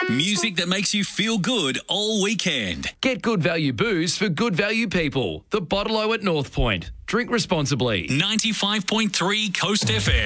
Music that makes you feel good all weekend. Get good value booze for good value people. The Bottle-O at North Point. Drink responsibly. 95.3 Coast FM.